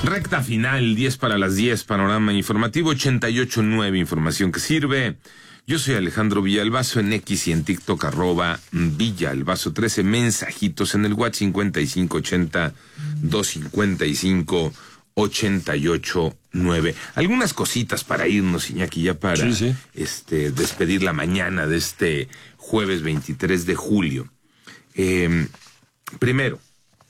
Recta final, 10 para las 10, panorama informativo, 88.9, información que sirve. Yo soy Alejandro Villalbazo en X y en TikTok, @Villalbazo13, mensajitos en el WhatsApp 5580-255-88.9. Algunas cositas para irnos, Iñaki, ya para despedir la mañana de este jueves 23 de julio. Primero,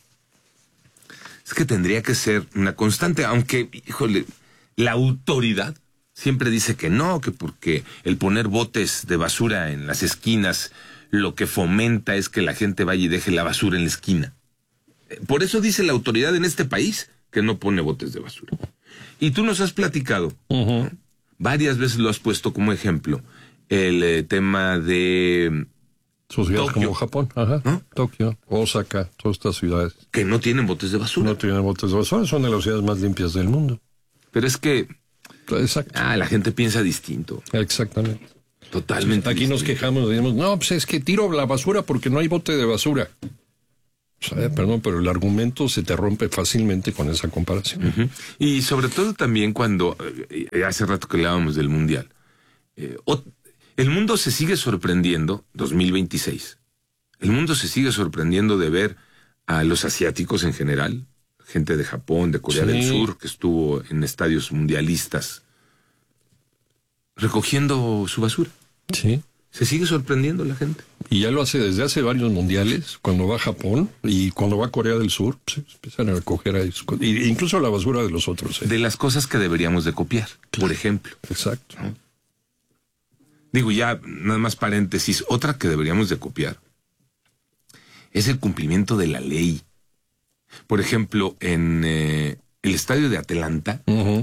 es que tendría que ser una constante, aunque, híjole, la autoridad siempre dice que no, que porque el poner botes de basura en las esquinas lo que fomenta es que la gente vaya y deje la basura en la esquina. Por eso dice la autoridad en este país que no pone botes de basura. Y tú nos has platicado, ¿no? Varias veces lo has puesto como ejemplo, el tema de sociedades como Japón, ¿no? Tokio, Osaka, todas estas ciudades. Que no tienen botes de basura. No tienen botes de basura, son de las ciudades más limpias del mundo. Pero es que exacto. La gente piensa distinto. Exactamente. Totalmente. Aquí distinto. Nos quejamos, decimos, no, pues es que tiro la basura porque no hay bote de basura. O sea, perdón, pero el argumento se te rompe fácilmente con esa comparación. Y sobre todo también cuando, hace rato que hablábamos del Mundial, el mundo se sigue sorprendiendo, 2026, el mundo se sigue sorprendiendo de ver a los asiáticos en general, gente de Japón, de Corea del Sur, que estuvo en estadios mundialistas, recogiendo su basura. Sí. Se sigue sorprendiendo la gente. Y ya lo hace desde hace varios mundiales, cuando va a Japón y cuando va a Corea del Sur, pues, empiezan a recoger ahí, incluso la basura de los otros. De las cosas que deberíamos de copiar, por ejemplo. Exacto. ¿No? Digo, ya, nada más paréntesis, otra que deberíamos de copiar es el cumplimiento de la ley. Por ejemplo, en el estadio de Atlanta,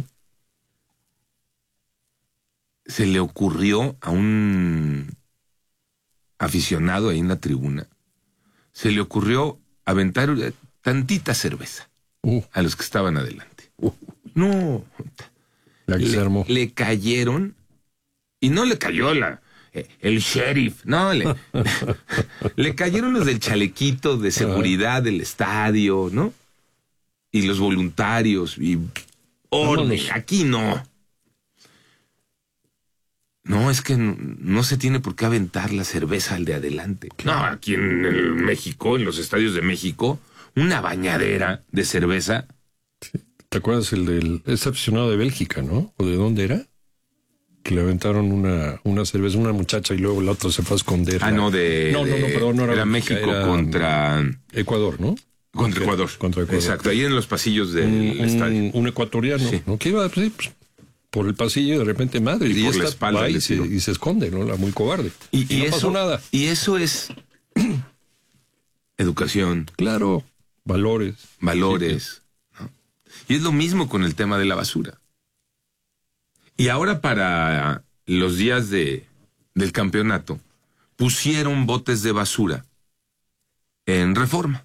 se le ocurrió a un aficionado ahí en la tribuna, se le ocurrió aventar tantita cerveza a los que estaban adelante. No, le cayeron, y no le cayó el sheriff, no, le cayeron los del chalequito de seguridad del estadio, ¿no? Y los voluntarios, y orden, aquí no. No, es que no se tiene por qué aventar la cerveza al de adelante. No, aquí en México, en los estadios de México, una bañadera de cerveza. ¿Te acuerdas ese aficionado de Bélgica, no? ¿O de dónde era? Que le aventaron una cerveza a una muchacha y luego la otra se fue a esconder. No, perdón, no era México, era contra Ecuador, ¿no? Contra Ecuador. Exacto, ahí en los pasillos del estadio. Un ecuatoriano, sí. ¿No? Que iba por el pasillo y de repente madre. Y por la espalda. Y se esconde, ¿no? La muy cobarde. Y no pasó nada. Y eso es educación. Claro, valores. Sí, ¿no? Y es lo mismo con el tema de la basura. Y ahora para los días del campeonato, pusieron botes de basura en Reforma.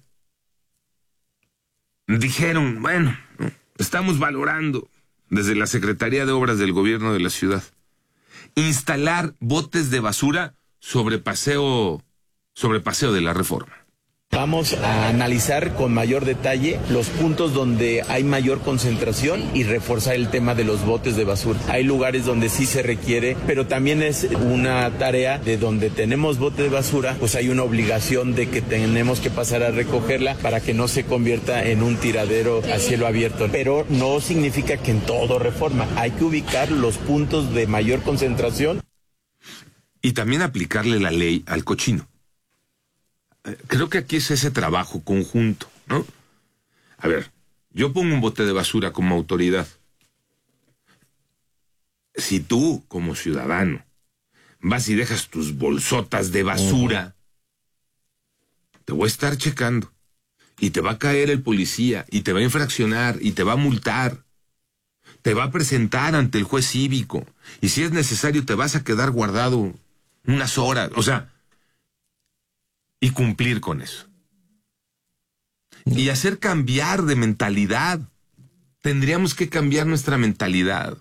Dijeron, bueno, estamos valorando desde la Secretaría de Obras del Gobierno de la ciudad instalar botes de basura sobre paseo de la Reforma. Vamos a analizar con mayor detalle los puntos donde hay mayor concentración y reforzar el tema de los botes de basura. Hay lugares donde sí se requiere, pero también es una tarea de donde tenemos bote de basura, pues hay una obligación de que tenemos que pasar a recogerla para que no se convierta en un tiradero a cielo abierto. Pero no significa que en todo Reforma. Hay que ubicar los puntos de mayor concentración. Y también aplicarle la ley al cochino. Creo que aquí es ese trabajo conjunto, ¿no? A ver, yo pongo un bote de basura como autoridad. Si tú, como ciudadano, vas y dejas tus bolsotas de basura, te voy a estar checando. Y te va a caer el policía, y te va a infraccionar, y te va a multar. Te va a presentar ante el juez cívico. Y si es necesario, te vas a quedar guardado unas horas. O sea, y cumplir con eso. Y hacer cambiar de mentalidad. Tendríamos que cambiar nuestra mentalidad.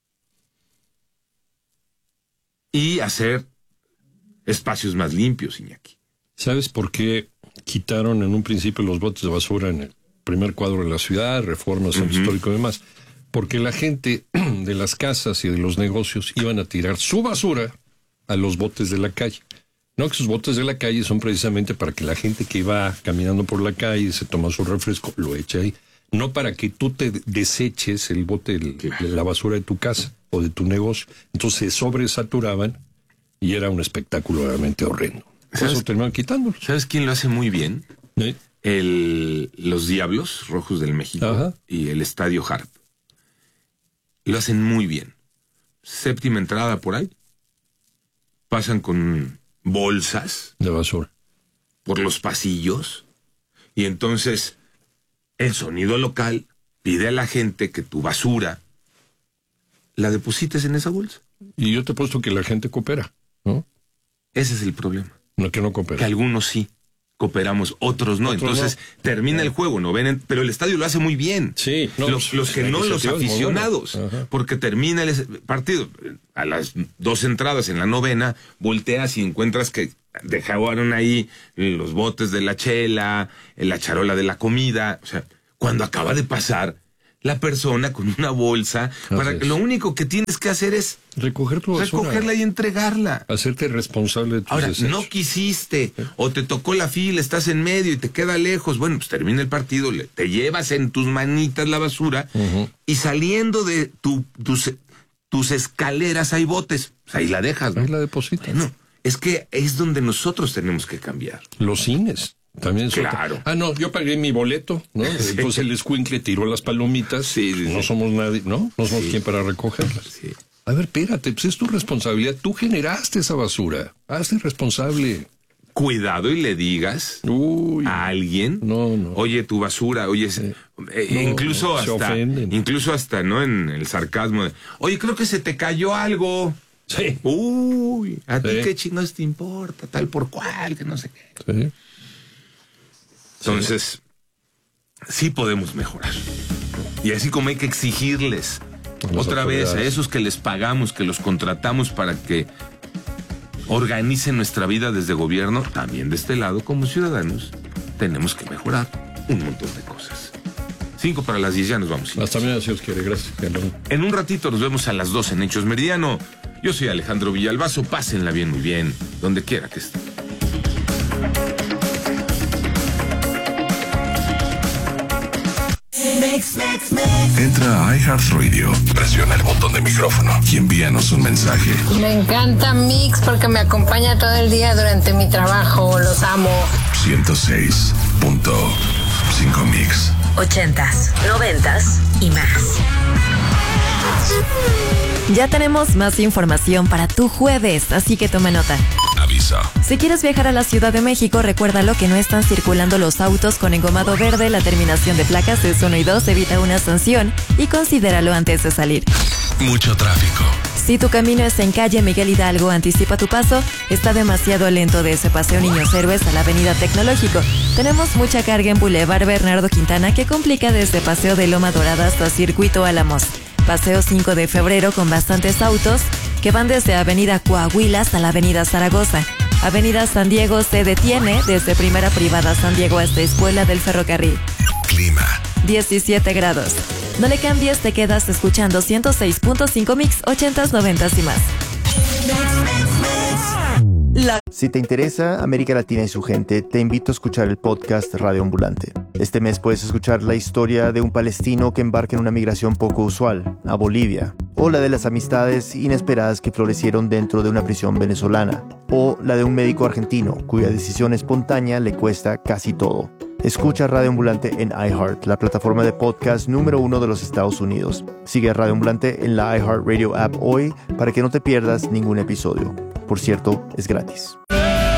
Y hacer espacios más limpios, Iñaki. ¿Sabes por qué quitaron en un principio los botes de basura en primer cuadro de la ciudad, reformas, centro histórico y demás. Porque la gente de las casas y de los negocios iban a tirar su basura a los botes de la calle. No, que sus botes de la calle son precisamente para que la gente que va caminando por la calle se toma su refresco, lo eche ahí. No para que tú te deseches el bote de la basura de tu casa o de tu negocio. Entonces se sobresaturaban y era un espectáculo realmente horrendo. Por eso terminaron quitándolos. ¿Sabes quién lo hace muy bien? ¿Sí? Los Diablos Rojos del México. Ajá. Y el Estadio Harp. Lo hacen muy bien. Séptima entrada por ahí. Pasan con bolsas de basura por los pasillos. Y entonces el sonido local pide a la gente que tu basura la deposites en esa bolsa. Y yo te he puesto que la gente coopera, ¿no? Ese es el problema. No, que no coopera. Que algunos sí cooperamos, otros no. Entonces termina el juego, ¿no ven? Pero el estadio lo hace muy bien. Sí. No, los que no, los aficionados. Porque termina el partido. A las 2 entradas en la novena, volteas y encuentras que dejaron ahí los botes de la chela, la charola de la comida. O sea, cuando acaba de pasar, la persona con una bolsa, para que lo único que tienes que hacer es recoger tu basura, recogerla y entregarla. Hacerte responsable de tus Ahora, desechos. no quisiste, o te tocó la fila, estás en medio y te queda lejos. Bueno, pues termina el partido, te llevas en tus manitas la basura y saliendo de tus escaleras hay botes. Pues ahí la dejas, ¿no? Ahí la depositas. No, es que es donde nosotros tenemos que cambiar. Los cines. También claro. No, yo pagué mi boleto, ¿no? Sí. Entonces el escuincle tiró las palomitas. Sí. No somos nadie, ¿no? No somos quien para recogerlas. Sí. A ver, espérate, pues es tu responsabilidad. Tú generaste esa basura. Hazte responsable. Cuidado y le digas a alguien, oye, tu basura, oye, incluso hasta, ¿no? En el sarcasmo de, oye, creo que se te cayó algo. Sí. Uy, a ti qué chingados te importa, tal por cual, que no sé qué. Sí. Entonces, sí podemos mejorar. Y así como hay que exigirles otra vez a esos que les pagamos, que los contratamos para que organicen nuestra vida desde gobierno, también de este lado, como ciudadanos, tenemos que mejorar un montón de cosas. 5:50, ya nos vamos. Hasta mañana, si Dios quiere. Gracias. En un ratito nos vemos a las 2 en Hechos Meridiano. Yo soy Alejandro Villalbazo. Pásenla bien, muy bien, donde quiera que estén. Entra a iHeartRadio, presiona el botón de micrófono y envíanos un mensaje. Me encanta Mix porque me acompaña todo el día durante mi trabajo. Los amo. 106.5 Mix. 80s, 90s y más. Ya tenemos más información para tu jueves, así que toma nota. Aviso. Si quieres viajar a la Ciudad de México, recuérdalo que no están circulando los autos con engomado verde. La terminación de placas es 1 y 2, evita una sanción y considéralo antes de salir. Mucho tráfico. Si tu camino es en calle Miguel Hidalgo, anticipa tu paso. Está demasiado lento de ese Paseo Niños Héroes a la Avenida Tecnológico. Tenemos mucha carga en Boulevard Bernardo Quintana que complica desde Paseo de Loma Dorada hasta Circuito Álamos. Paseo 5 de Febrero con bastantes autos que van desde Avenida Coahuila hasta la Avenida Zaragoza. Avenida San Diego se detiene desde Primera Privada San Diego hasta Escuela del Ferrocarril. Clima. 17 grados. No le cambies, te quedas escuchando 106.5 Mix, 80s, 90s y más. Si te interesa América Latina y su gente, te invito a escuchar el podcast Radio Ambulante. Este mes puedes escuchar la historia de un palestino que embarca en una migración poco usual, a Bolivia, o la de las amistades inesperadas que florecieron dentro de una prisión venezolana, o la de un médico argentino cuya decisión espontánea le cuesta casi todo. Escucha Radio Ambulante en iHeart, la plataforma de podcast número 1 de los Estados Unidos. Sigue a Radio Ambulante en la iHeartRadio app hoy para que no te pierdas ningún episodio. Por cierto, es gratis.